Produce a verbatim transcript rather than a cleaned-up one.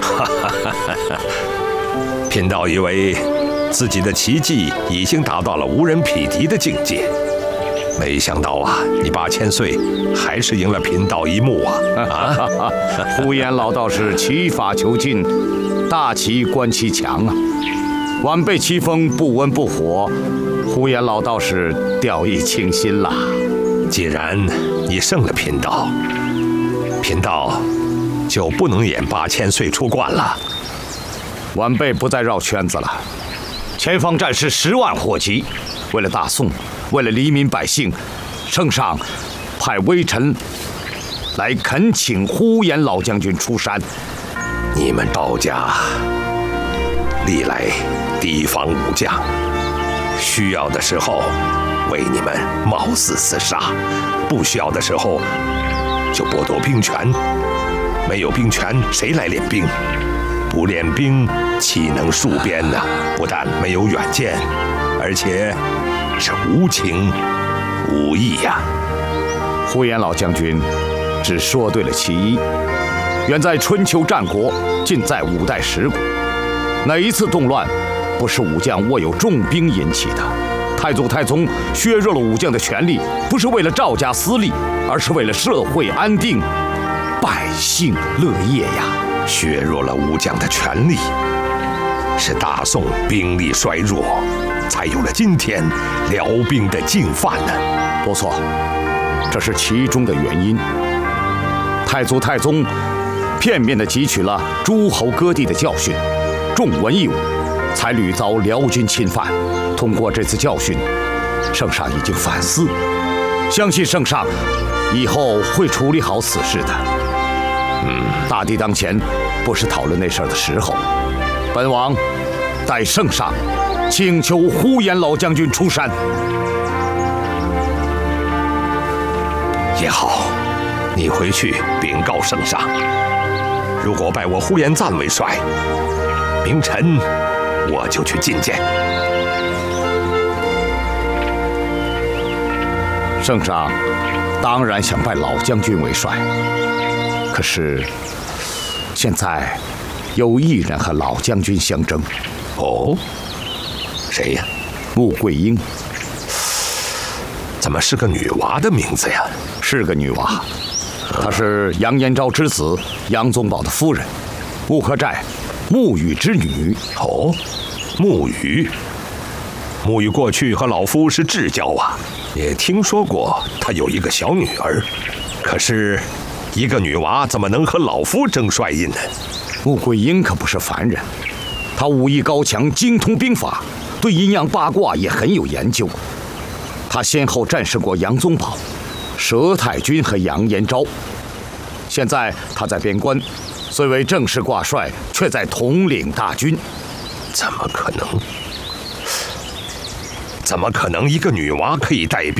哈哈哈哈！贫道以为自己的奇技已经达到了无人匹敌的境界，没想到啊，你八千岁还是赢了贫道一目啊！啊！ 呼延老道士奇法求进，大旗观其强啊！晚辈奇风不温不火，呼延老道士掉以轻心啦。 既然你胜了贫道，贫道就不能演八千岁出关了。 晚辈不再绕圈子了。前方战士十万火急，为了大宋，为了黎民百姓，圣上派微臣来恳请呼延老将军出山。 你们道家历来提防武将，需要的时候为你们冒死厮杀，不需要的时候就剥夺兵权。没有兵权，谁来练兵？不练兵，岂能戍边呢？不但没有远见，而且是无情无义呀！ 呼延老将军只说对了其一。远在春秋战国，近在五代十国，哪一次动乱不是武将握有重兵引起的？太祖太宗削弱了武将的权力，不是为了赵家私利，而是为了社会安定、百姓乐业呀！ 削弱了武将的权力，是大宋兵力衰弱，才有了今天辽兵的进犯呢。 不错，这是其中的原因。太祖太宗片面地汲取了诸侯割地的教训，重文抑武，才屡遭辽军侵犯。通过这次教训，圣上已经反思，相信圣上以后会处理好此事的。嗯，大敌当前，不是讨论那事儿的时候。本王待圣上请求呼延老将军出山。 也好，你回去禀告圣上，如果拜我呼延赞为帅，明晨我就去觐见。 圣上当然想拜老将军为帅，可是现在有一人和老将军相争。 哦，谁呀？ 穆桂英。 怎么是个女娃的名字呀？ 是个女娃，她是杨延昭之子杨宗保的夫人，穆克寨穆羽之女。 哦，穆羽。穆羽过去和老夫是至交啊，也听说过他有一个小女儿。可是，一个女娃怎么能和老夫争帅印呢？ 穆桂英可不是凡人，她武艺高强，精通兵法，对阴阳八卦也很有研究。她先后战胜过杨宗保、佘太君和杨延昭。现在她在边关，虽为正式挂帅，却在统领大军。 怎么可能？怎么可能一个女娃可以带兵？